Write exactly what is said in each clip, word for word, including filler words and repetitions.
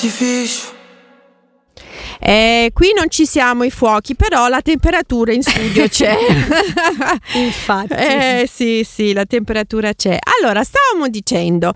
d'artificio. Eh, qui non ci siamo i fuochi, però la temperatura in studio c'è. Infatti. Eh, sì, sì, la temperatura c'è. Allora, stavamo dicendo,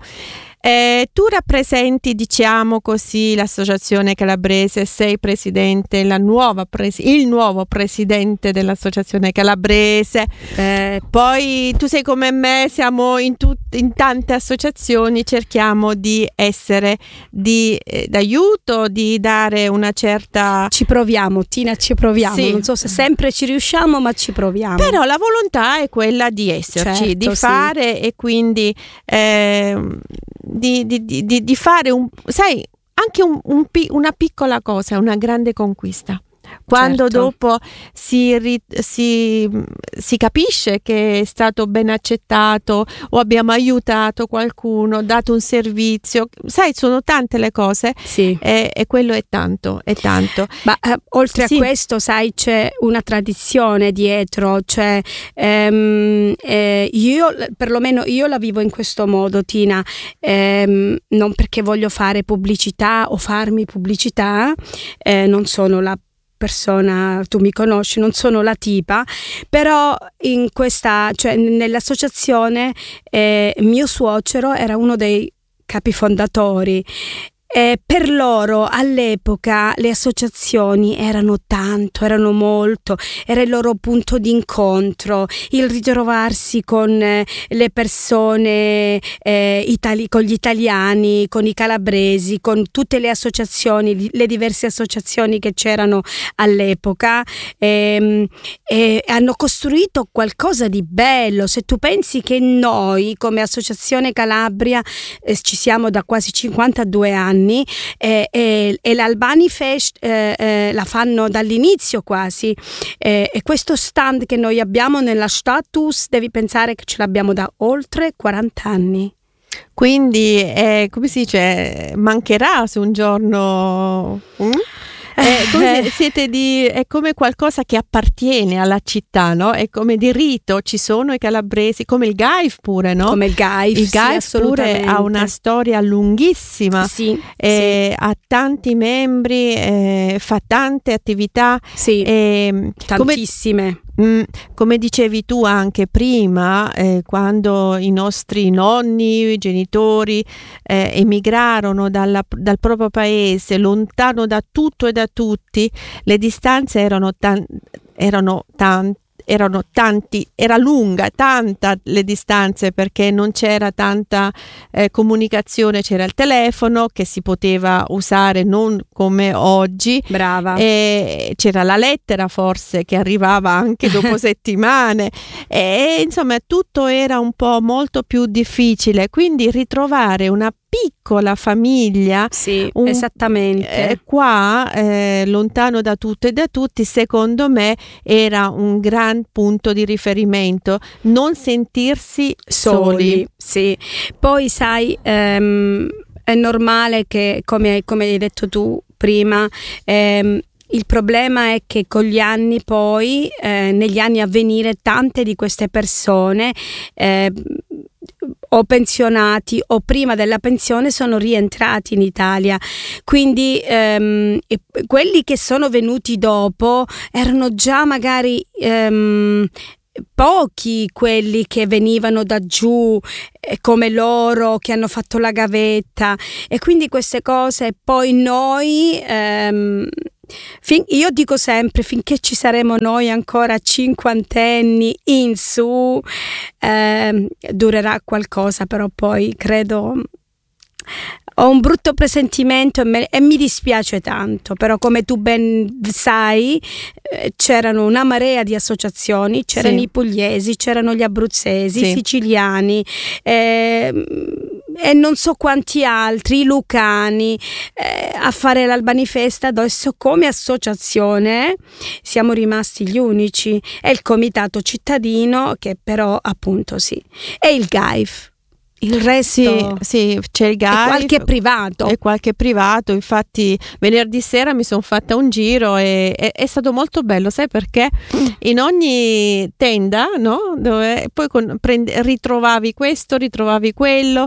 eh, tu rappresenti, diciamo così, l'associazione calabrese, sei presidente, la nuova pres- il nuovo presidente dell'associazione calabrese. Eh, poi tu sei come me, siamo in, tut- in tante associazioni, cerchiamo di essere di, eh, d'aiuto, di dare una certa... Ci proviamo, Tina, ci proviamo. Sì. Non so se sempre ci riusciamo, ma ci proviamo. Però la volontà è quella di esserci, Certo, di sì. fare e quindi eh, di, di, di, di fare un, sai, anche un, un, una piccola cosa, una grande conquista. Quando Certo. dopo si, ri, si, si capisce che è stato ben accettato o abbiamo aiutato qualcuno, dato un servizio, sai, sono tante le cose, sì. e, e quello è tanto, è tanto. Ma eh, oltre sì. a questo, sai, c'è una tradizione dietro, cioè ehm, eh, io, perlomeno io la vivo in questo modo, Tina, ehm, non perché voglio fare pubblicità o farmi pubblicità, eh, non sono la persona, tu mi conosci, non sono la tipa, però in questa, cioè nell'associazione eh, mio suocero era uno dei capifondatori. Eh, per loro all'epoca le associazioni erano tanto, erano molto, era il loro punto di incontro, il ritrovarsi con eh, le persone, eh, itali- con gli italiani, con i calabresi, con tutte le associazioni, le diverse associazioni che c'erano all'epoca, ehm, e hanno costruito qualcosa di bello. Se tu pensi che noi come Associazione Calabria eh, ci siamo da quasi cinquantadue anni, E, e, e l'Albani Fest eh, eh, la fanno dall'inizio quasi, eh, e questo stand che noi abbiamo nella Status devi pensare che ce l'abbiamo da oltre quaranta anni. Quindi eh, come si dice, mancherà se un giorno mm? Eh, come se, siete di, è come qualcosa che appartiene alla città, no? È come di rito, ci sono i calabresi, come il Gaif pure, no? Come il Gaif, il Gaif sì, pure ha una storia lunghissima, sì, eh, sì. ha tanti membri, eh, fa tante attività, sì, eh, tantissime. Come, mh, come dicevi tu anche prima, eh, quando i nostri nonni, i genitori eh, emigrarono dalla, dal proprio paese, lontano da tutto e da tutti, le distanze erano, tan- erano tante. Erano tanti, era lunga, tanta le distanze, perché non c'era tanta eh, comunicazione, c'era il telefono che si poteva usare non come oggi. Brava. E c'era la lettera forse che arrivava anche dopo settimane, e insomma tutto era un po' molto più difficile, quindi ritrovare una piccola famiglia, sì, un, esattamente, eh, qua eh, lontano da tutto e da tutti, secondo me era un gran punto di riferimento, non sentirsi soli, soli. Sì, poi sai, ehm, è normale che, come, come hai detto tu prima, ehm, il problema è che con gli anni poi, eh, negli anni a venire, tante di queste persone eh, o pensionati o prima della pensione sono rientrati in Italia, quindi ehm, quelli che sono venuti dopo erano già magari ehm, pochi quelli che venivano da giù eh, come loro, che hanno fatto la gavetta, e quindi queste cose poi noi ehm, Fin, io dico sempre, finché ci saremo noi ancora cinquantenni in su, eh, durerà qualcosa, però poi credo, ho un brutto presentimento e, me, e mi dispiace tanto, però come tu ben sai eh, c'erano una marea di associazioni, c'erano sì. i pugliesi, c'erano gli abruzzesi, sì. i siciliani, eh, e non so quanti altri, i lucani, eh, a fare l'Albani Fest. Adesso come associazione siamo rimasti gli unici, è il comitato cittadino che però appunto sì, è il Gaif. Il resto? Sì, sì, c'è il Gaif. E qualche privato. E qualche privato, infatti venerdì sera mi sono fatta un giro e è, è stato molto bello, sai perché? In ogni tenda, no? Dove poi con, prende, ritrovavi questo, ritrovavi quello,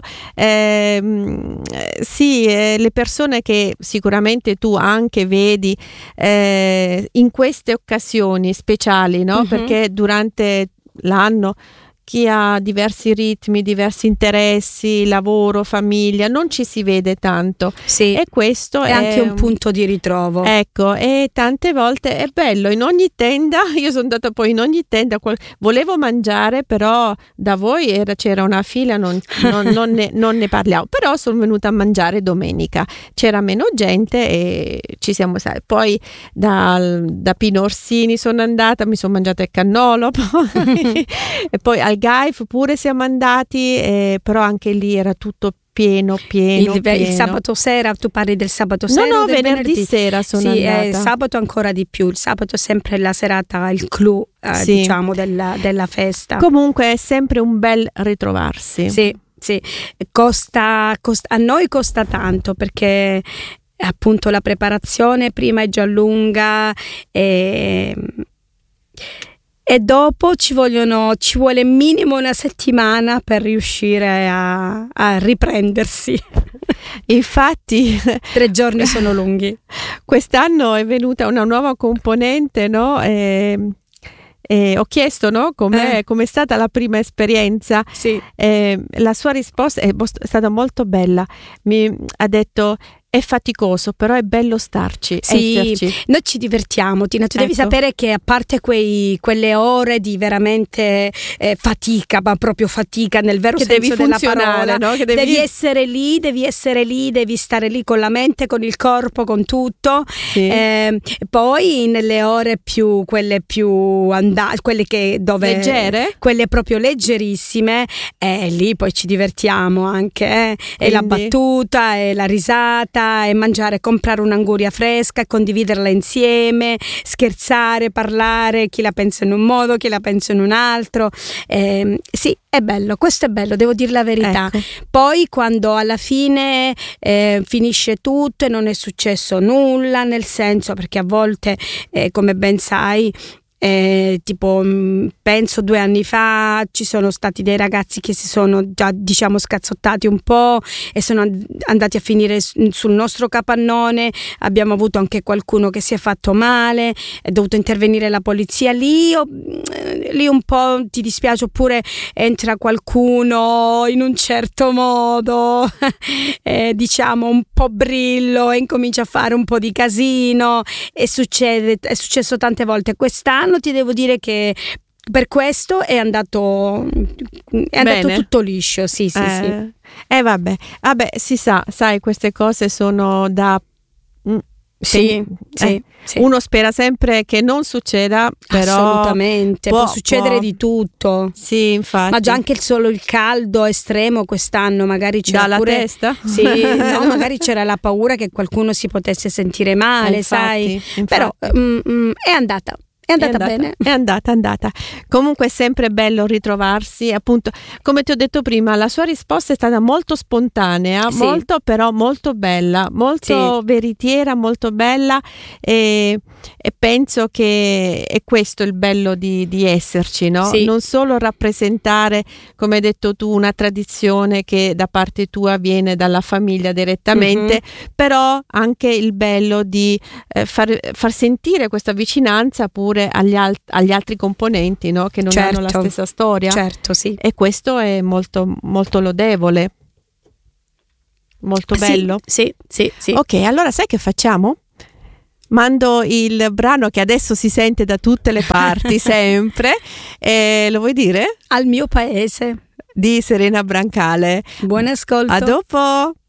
eh, sì, eh, le persone che sicuramente tu anche vedi eh, in queste occasioni speciali, no? Uh-huh. Perché durante l'anno chi ha diversi ritmi, diversi interessi, lavoro, famiglia, non ci si vede tanto. Sì, e questo è, è anche un punto di ritrovo. Ecco, e tante volte è bello, in ogni tenda, io sono andata poi in ogni tenda, volevo mangiare, però da voi era, c'era una fila, non, non, non, ne, non ne parliamo, però sono venuta a mangiare domenica, c'era meno gente e ci siamo stati. Poi da, da Pino Orsini sono andata, mi sono mangiata il cannolo, poi, e poi al Gaif pure siamo andati, eh, però anche lì era tutto pieno, pieno, il, pieno. Il sabato sera, tu parli del sabato sera? No, no, o del venerdì, venerdì sera sono sì, andata. Sì, eh, sabato ancora di più, il sabato è sempre la serata, il clou, eh, sì. diciamo, della, della festa. Comunque è sempre un bel ritrovarsi. Sì, sì, costa, costa, a noi costa tanto perché appunto la preparazione prima è già lunga e... E dopo ci vogliono, ci vuole minimo una settimana per riuscire a, a riprendersi. Infatti, tre giorni sono lunghi. Quest'anno è venuta una nuova componente, no? E, e ho chiesto, no? Com'è, eh. com'è stata la prima esperienza. Sì. E la sua risposta è stata molto bella. Mi ha detto: è faticoso, però è bello starci, sì, esserci. Noi ci divertiamo, Tina, tu ecco. devi sapere che a parte quei, quelle ore di veramente eh, fatica, ma proprio fatica nel vero che senso della parola, no? Che devi... devi essere lì, devi essere lì, devi stare lì con la mente, con il corpo, con tutto. Sì. Eh, poi nelle ore più, quelle più andate, quelle che dove leggere, quelle proprio leggerissime, eh, lì poi ci divertiamo anche, eh. E la battuta, e la risata, e mangiare, comprare un'anguria fresca e condividerla insieme, scherzare, parlare, chi la pensa in un modo, chi la pensa in un altro. Eh, sì, è bello, questo è bello, devo dire la verità. Ecco. Poi quando alla fine eh, finisce tutto e non è successo nulla, nel senso, perché a volte, eh, come ben sai, Eh, tipo penso due anni fa ci sono stati dei ragazzi che si sono già diciamo scazzottati un po' e sono andati a finire sul nostro capannone, abbiamo avuto anche qualcuno che si è fatto male, è dovuto intervenire la polizia lì, o, lì un po' ti dispiace, oppure entra qualcuno in un certo modo eh, diciamo un po' brillo e incomincia a fare un po' di casino e succede, è successo tante volte. Quest'anno ti devo dire che per questo è andato è andato Bene. tutto liscio, sì sì eh, sì. E eh, vabbè, vabbè, si sa, sai, queste cose sono da mm, sì, eh, sì, sì. Uno spera sempre che non succeda, però assolutamente può, può succedere può. di tutto. Sì, infatti. Ma già anche il solo il caldo estremo quest'anno magari c'era dalla pure testa? Sì, no, magari c'era la paura che qualcuno si potesse sentire male, eh, infatti, sai? infatti. Però mm, mm, è andata È andata, è andata bene. È andata, è andata. Comunque è sempre bello ritrovarsi, appunto, come ti ho detto prima, la sua risposta è stata molto spontanea, sì. molto però molto bella, molto sì. veritiera, molto bella e, e penso che è questo il bello di, di esserci, no? Sì. Non solo rappresentare, come hai detto tu, una tradizione che da parte tua viene dalla famiglia direttamente, mm-hmm. però anche il bello di eh, far, far sentire questa vicinanza pure Agli, al- agli altri componenti, no? Che non certo, hanno la stessa storia. Certo, sì. E questo è molto, molto lodevole, molto bello. Sì, sì, sì, sì. Ok, allora sai che facciamo? Mando il brano che adesso si sente da tutte le parti, sempre. E lo vuoi dire? Al mio paese. Di Serena Brancale. Buon ascolto. A dopo.